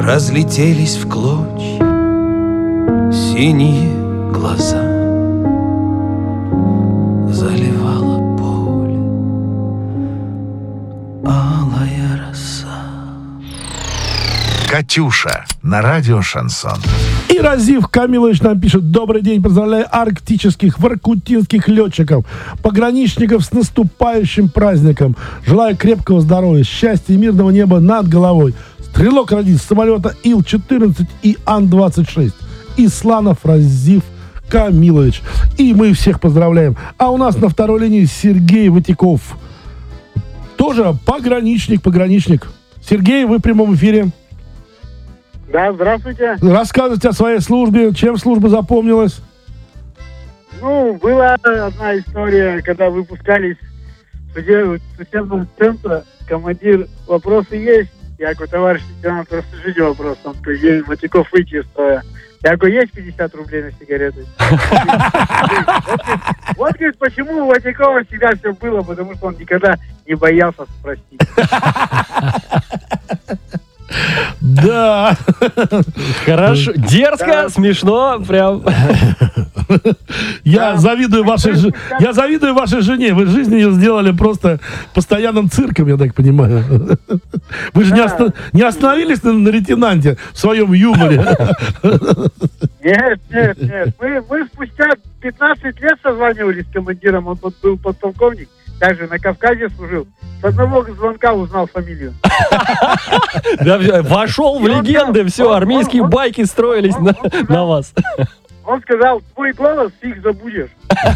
разлетелись в клочья синие глаза. Заливала поле алая роса. «Катюша» на радио «Шансон». И Разив Камилович нам пишет: добрый день, поздравляю арктических, воркутинских летчиков, пограничников с наступающим праздником. Желаю крепкого здоровья, счастья и мирного неба над головой. Стрелок родит с самолета Ил-14 и Ан-26. Исланов Разив Камилович. И мы всех поздравляем. А у нас на второй линии Сергей Ватяков. Тоже пограничник. Сергей, вы в прямом эфире. Да, здравствуйте. Рассказывайте о своей службе. Чем служба запомнилась? Ну, была одна история, когда выпускались с учебного центра. Командир: вопросы есть? Я говорю: товарищ лейтенант, расскажите вопрос. Он говорит: Ватяков, выйти из строя. Я говорю: есть 50 рублей на сигареты? Вот, говорит, почему у Ватякова всегда все было, потому что он никогда не боялся спросить. Да. Хорошо. Дерзко, смешно, прям. Я завидую вашей жене. Вы жизнь ее сделали просто постоянным цирком, я так понимаю. Вы же не остановились на лейтенанте в своем юморе. Нет. Мы спустя 15 лет созванивались с командиром. Он был подполковник. Также на Кавказе служил. С одного звонка узнал фамилию. Вошел в легенды, все, армейские байки строились на вас. Он сказал: твой голос фиг забудешь.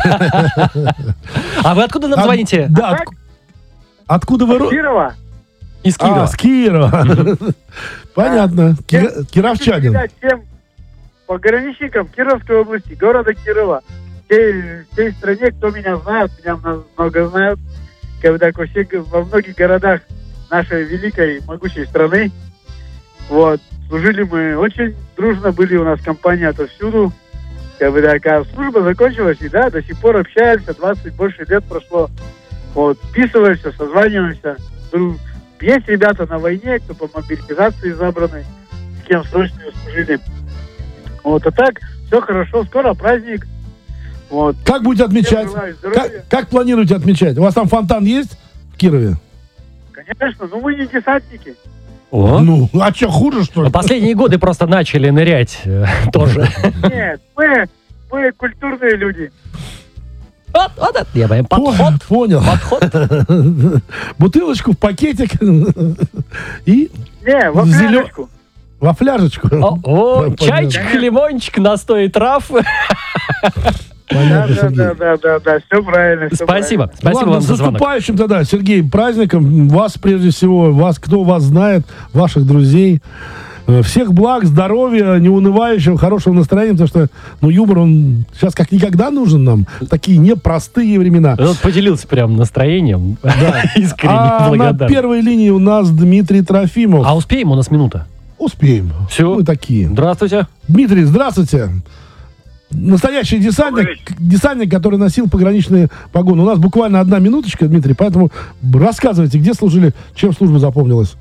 А вы откуда нам звоните? Да. Откуда вы? Из Кирова. Из Кирова. С Кирова. Понятно. Кировчанин. Всем пограничникам Кировской области, города Кирова, всей стране, кто меня знает, меня много знают, когда во многих городах нашей великой, могучей страны. Вот. Служили мы очень дружно, были у нас компании отовсюду. Когда служба закончилась, и да, до сих пор общаемся, 20 больше лет прошло. Вот. Списываемся, созваниваемся. Есть ребята на войне, кто по мобилизации забраны, с кем срочно служили. Вот. А так, все хорошо, скоро праздник. Вот. Как будете отмечать? Как планируете отмечать? У вас там фонтан есть в Кирове? Конечно, но мы не десантники. О. Ну, а что, хуже, что ли? Последние годы просто начали нырять тоже. Нет, мы культурные люди. Вот, я понимаю, подход. Понял. Подход. Бутылочку в пакетик и Не, в фляжечку. во фляжечку. О, чайчик, лимончик, настой трав. Понятно, Сергей. Да, все правильно. Спасибо. Спасибо Ладно, вам с за звонок. наступающим тогда, Сергей, праздником. Вас прежде всего, кто вас знает, ваших друзей. Всех благ, здоровья, неунывающего, хорошего настроения, потому что юмор, он сейчас как никогда нужен нам. Такие непростые времена. Он поделился прям настроением. Да. Искренне благодарен. На первой линии у нас Дмитрий Трофимов. А успеем? У нас минута. Успеем. Все. Мы такие. Здравствуйте. Дмитрий, здравствуйте. Настоящий десантник, который носил пограничные погоны. У нас буквально 1 минуточка, Дмитрий, поэтому рассказывайте, где служили, чем служба запомнилась.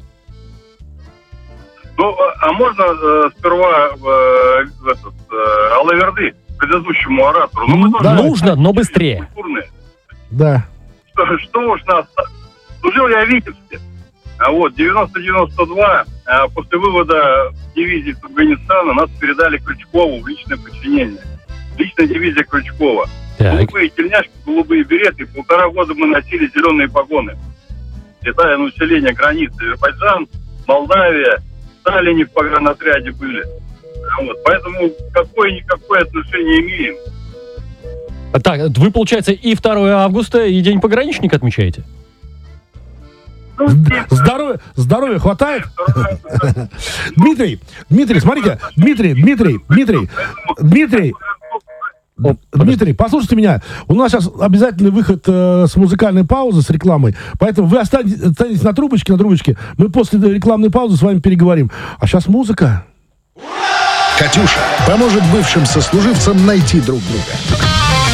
Ну, а можно сперва алаверды предыдущему оратору? Да. Нужно, но быстрее. Культурные. Да. Что уж нас... Служил я в Витебске. А вот 90-92 после вывода дивизии с Афганистана нас передали Крючкову в личное подчинение. Личная дивизия Крючкова. Так. Голубые тельняшки, голубые береты. 1,5 года мы носили зеленые погоны. Летая на усиление границы. Азербайджан, Молдавия, Сталине в погранотряде были. Вот. Поэтому какое-никакое отношение имеем. Так, вы, получается, и 2 августа, и День пограничника отмечаете? Здоровья хватает? Дмитрий, смотрите, Дмитрий, послушайте меня. У нас сейчас обязательный выход с музыкальной паузы, с рекламой. Поэтому вы останетесь на трубочке. Мы после рекламной паузы с вами переговорим. А сейчас музыка. «Катюша» поможет бывшим сослуживцам найти друг друга.